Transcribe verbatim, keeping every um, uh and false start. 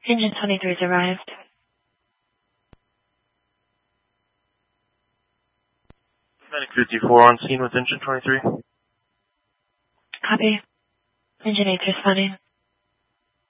Engine twenty-three's arrived. Medic fifty-four on scene with engine twenty-three. Copy. Engine eight's responding.